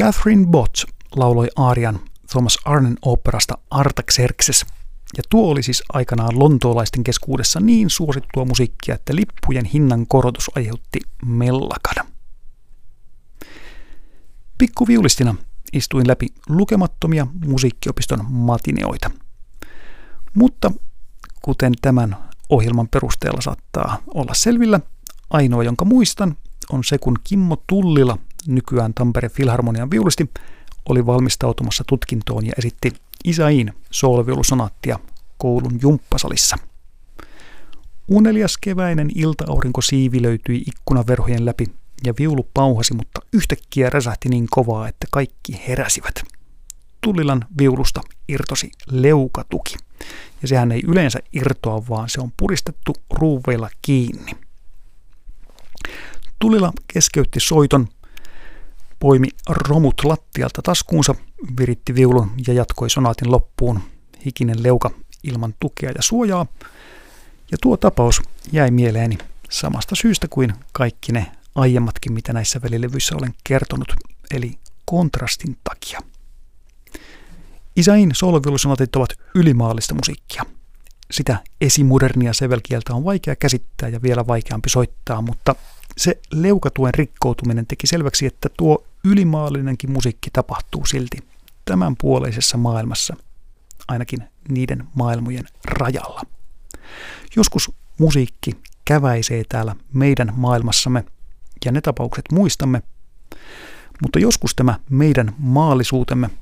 Catherine Bott lauloi aarian Thomas Arnen oopperasta Artaxerxes, ja tuo oli siis aikanaan lontoolaisten keskuudessa niin suosittua musiikkia, että lippujen hinnan korotus aiheutti mellakan. Pikkuviulistina istuin läpi lukemattomia musiikkiopiston matineoita. Mutta kuten tämän ohjelman perusteella saattaa olla selvillä, ainoa jonka muistan on se, kun Kimmo Tullila, nykyään Tampereen Filharmonian viulisti, oli valmistautumassa tutkintoon ja esitti Isain sooloviulusonaattia koulun jumppasalissa. Unelias keväinen ilta-aurinko siivilöityi ikkunaverhojen läpi ja viulu pauhasi, mutta yhtäkkiä räsähti niin kovaa, että kaikki heräsivät. Tullilan viulusta irtosi leukatuki, ja sehän ei yleensä irtoa, vaan se on puristettu ruuveilla kiinni. Tullila keskeytti soiton, poimi romut lattialta taskuunsa, viritti viulun ja jatkoi sonaatin loppuun, hikinen leuka ilman tukea ja suojaa. Ja tuo tapaus jäi mieleeni samasta syystä kuin kaikki ne aiemmatkin, mitä näissä välilevyissä olen kertonut, eli kontrastin takia. Isain sooloviulusonaatit ovat ylimaallista musiikkia. Sitä esimodernia sävelkieltä on vaikea käsittää ja vielä vaikeampi soittaa, mutta se leukatuen rikkoutuminen teki selväksi, että tuo ylimaallinenkin musiikki tapahtuu silti tämänpuoleisessa maailmassa, ainakin niiden maailmojen rajalla. Joskus musiikki käväisee täällä meidän maailmassamme ja ne tapaukset muistamme, mutta joskus tämä meidän maallisuutemme